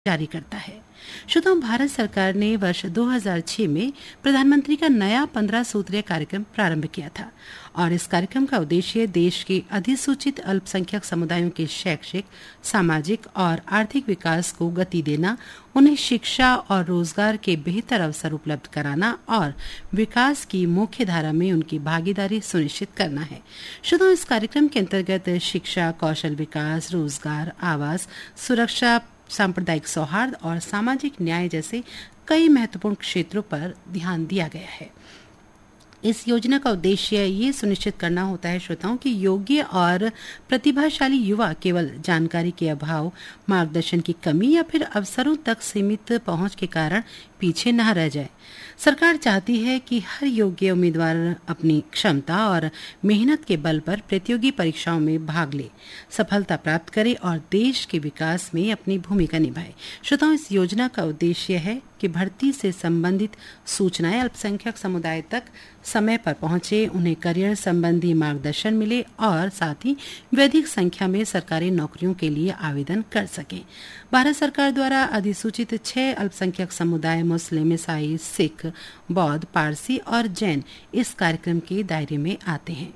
जारी करता है। श्रोताओं, भारत सरकार ने वर्ष 2006 में प्रधानमंत्री का नया 15 सूत्रीय कार्यक्रम प्रारंभ किया था और इस कार्यक्रम का उद्देश्य देश के अधिसूचित अल्पसंख्यक समुदायों के शैक्षिक, सामाजिक और आर्थिक विकास को गति देना, उन्हें शिक्षा और रोजगार के बेहतर अवसर उपलब्ध कराना और विकास की मुख्य धारा में उनकी भागीदारी सुनिश्चित करना है। श्रोताओं, इस कार्यक्रम के अंतर्गत शिक्षा, कौशल विकास, रोजगार, आवास, सुरक्षा, सांप्रदायिक सौहार्द और सामाजिक न्याय जैसे कई महत्वपूर्ण क्षेत्रों पर ध्यान दिया गया है। इस योजना का उद्देश्य ये सुनिश्चित करना होता है श्रोताओं कि योग्य और प्रतिभाशाली युवा केवल जानकारी के अभाव, मार्गदर्शन की कमी या फिर अवसरों तक सीमित पहुंच के कारण पीछे न रह जाए। सरकार चाहती है कि हर योग्य उम्मीदवार अपनी क्षमता और मेहनत के बल पर प्रतियोगी परीक्षाओं में भाग ले, सफलता प्राप्त करे और देश के विकास में अपनी भूमिका निभाए। श्रोताओं, इस योजना का उद्देश्य है कि भर्ती से संबंधित सूचनाएं अल्पसंख्यक समुदाय तक समय पर पहुंचे, उन्हें करियर संबंधी मार्गदर्शन मिले और साथ ही वे अधिक संख्या में सरकारी नौकरियों के लिए आवेदन कर सकें। भारत सरकार द्वारा अधिसूचित 6 अल्पसंख्यक समुदाय मुस्लिम, ईसाई, सिख, बौद्ध, पारसी और जैन इस कार्यक्रम के दायरे में आते हैं।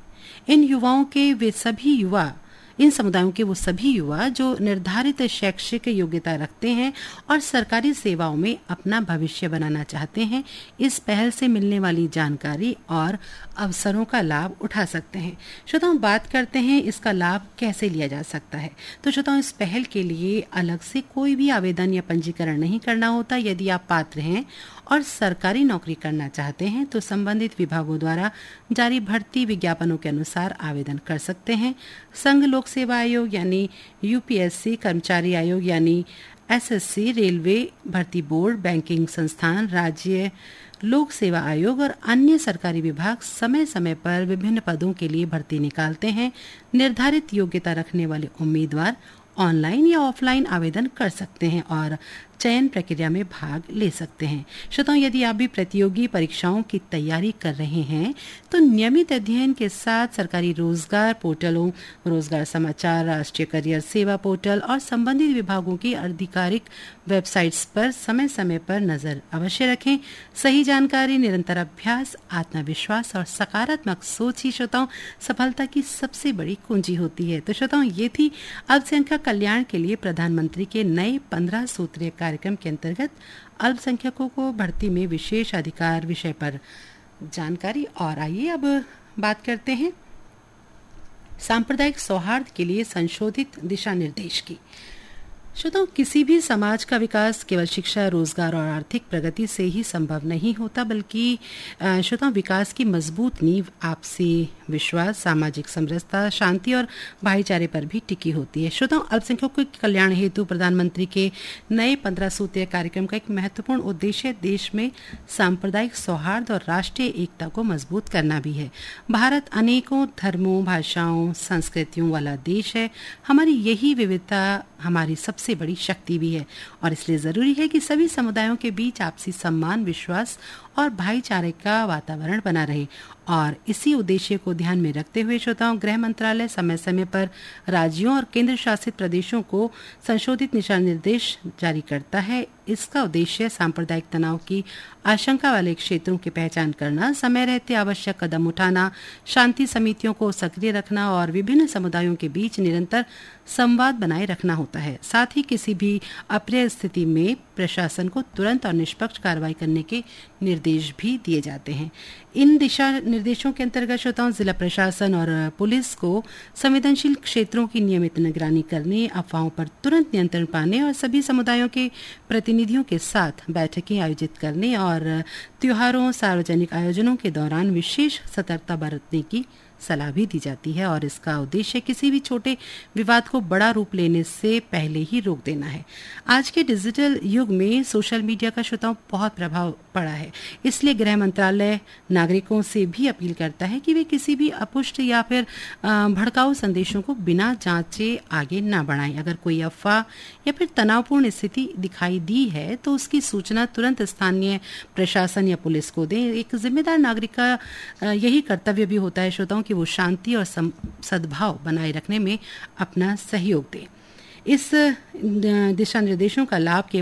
इन समुदायों के वो सभी युवा जो निर्धारित शैक्षिक योग्यता रखते हैं और सरकारी सेवाओं में अपना भविष्य बनाना चाहते हैं, इस पहल से मिलने वाली जानकारी और अवसरों का लाभ उठा सकते हैं। श्रोताओं, बात करते हैं इसका लाभ कैसे लिया जा सकता है। तो श्रोताओं, इस पहल के लिए अलग से कोई भी आवेदन या पंजीकरण नहीं करना होता। यदि आप पात्र हैं और सरकारी नौकरी करना चाहते हैं तो संबंधित विभागों द्वारा जारी भर्ती विज्ञापनों के अनुसार आवेदन कर सकते हैं। संघ लोक सेवा आयोग यानी यूपीएससी, कर्मचारी आयोग यानी एसएससी, रेलवे भर्ती बोर्ड, बैंकिंग संस्थान, राज्य लोक सेवा आयोग और अन्य सरकारी विभाग समय समय पर विभिन्न पदों के लिए भर्ती निकालते हैं। निर्धारित योग्यता रखने वाले उम्मीदवार ऑनलाइन या ऑफलाइन आवेदन कर सकते हैं और चयन प्रक्रिया में भाग ले सकते हैं। श्रोताओं, यदि आप भी प्रतियोगी परीक्षाओं की तैयारी कर रहे हैं तो नियमित अध्ययन के साथ सरकारी रोजगार पोर्टलों, रोजगार समाचार, राष्ट्रीय करियर सेवा पोर्टल और संबंधित विभागों की आधिकारिक वेबसाइट्स पर समय समय पर नजर अवश्य रखें। सही जानकारी, निरंतर अभ्यास, आत्मविश्वास और सकारात्मक सोच ही श्रोताओं सफलता की सबसे बड़ी कुंजी होती है। तो श्रोताओं, ये थी अल्पसंख्यक कल्याण के लिए प्रधानमंत्री के नए 15 सूत्रीय कार्यक्रम के अंतर्गत अल्पसंख्यकों को भर्ती में विशेष अधिकार विषय पर जानकारी। और आइए अब बात करते हैं सांप्रदायिक सौहार्द के लिए संशोधित दिशा निर्देश की। श्रोताओं, किसी भी समाज का विकास केवल शिक्षा, रोजगार और आर्थिक प्रगति से ही संभव नहीं होता, बल्कि श्रोताओं विकास की मजबूत नींव आपसी विश्वास, सामाजिक समरसता, शांति और भाईचारे पर भी टिकी होती है। श्रोताओं, अल्पसंख्यकों के कल्याण हेतु प्रधानमंत्री के नए 15 सूत्रीय कार्यक्रम का एक महत्वपूर्ण उद्देश्य देश में सांप्रदायिक सौहार्द और राष्ट्रीय एकता को मजबूत करना भी है। भारत अनेकों धर्मों, भाषाओं, संस्कृतियों वाला देश है। हमारी यही विविधता हमारी सबसे बड़ी शक्ति भी है और इसलिए जरूरी है कि सभी समुदायों के बीच आपसी सम्मान, विश्वास और भाईचारे का वातावरण बना रहे। और इसी उद्देश्य को ध्यान में रखते हुए श्रोताओं, गृह मंत्रालय समय समय पर राज्यों और केंद्र शासित प्रदेशों को संशोधित दिशा निर्देश जारी करता है। इसका उद्देश्य सांप्रदायिक तनाव की आशंका वाले क्षेत्रों की पहचान करना, समय रहते आवश्यक कदम उठाना, शांति समितियों को सक्रिय रखना और विभिन्न समुदायों के बीच निरंतर संवाद बनाए रखना होता है। साथ ही किसी भी अप्रिय स्थिति में प्रशासन को तुरंत और निष्पक्ष कार्रवाई करने के निर्देश भी दिए जाते हैं। इन दिशा निर्देशों के अंतर्गत श्रोताओं, जिला प्रशासन और पुलिस को संवेदनशील क्षेत्रों की नियमित निगरानी करने, अफवाहों पर तुरंत नियंत्रण पाने और सभी समुदायों के प्रतिनिधियों के साथ बैठकें आयोजित करने और त्योहारों, सार्वजनिक आयोजनों के दौरान विशेष सतर्कता बरतने की सलाह भी दी जाती है। और इसका उद्देश्य किसी भी छोटे विवाद को बड़ा रूप लेने से पहले ही रोक देना है। आज के डिजिटल युग में सोशल मीडिया का श्रोताओं बहुत प्रभाव पड़ा है, इसलिए गृह मंत्रालय नागरिकों से भी अपील करता है कि वे किसी भी अपुष्ट या फिर भड़काऊ संदेशों को बिना जांचे आगे न बढ़ाएं। अगर कोई अफवाह या फिर तनावपूर्ण स्थिति दिखाई दी है तो उसकी सूचना तुरंत स्थानीय प्रशासन या पुलिस को दें। एक जिम्मेदार नागरिक का यही कर्तव्य भी होता है श्रोताओं कि वो शांति और सद्भाव बनाए रखने में अपना सहयोग दें। इस दिशा निर्देशों का लाभ केवल